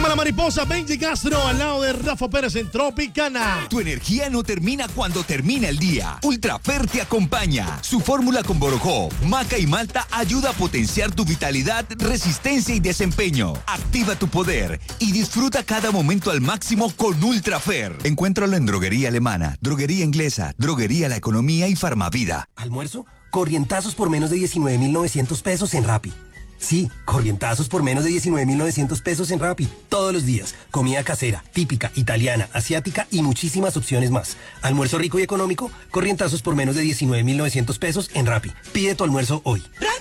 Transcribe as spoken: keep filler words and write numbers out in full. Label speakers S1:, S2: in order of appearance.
S1: llama La Mariposa, Benji Castro, al lado de Rafa Pérez en Tropicana.
S2: Tu energía no termina cuando termina el día. Ultrafer te acompaña. Su fórmula con borojó, maca y malta ayuda a potenciar tu vitalidad, resistencia y desempeño. Activa tu poder y disfruta cada momento al máximo con Ultrafer. Encuéntralo en Droguería Alemana, Droguería Inglesa, Droguería La Economía y Farmavida.
S3: ¿Almuerzo? Corrientazos por menos de diecinueve mil novecientos pesos en Rappi. Sí, corrientazos por menos de diecinueve mil novecientos pesos en Rappi. Todos los días. Comida casera, típica, italiana, asiática y muchísimas opciones más. Almuerzo rico y económico, corrientazos por menos de diecinueve mil novecientos pesos en Rappi. Pide tu almuerzo hoy.
S4: Rappi.